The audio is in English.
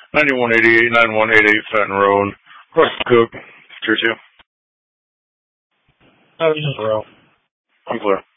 9188 9188 Fenton Road, West Cook, Tier 2. Oh, yeah, bro. I'm clear.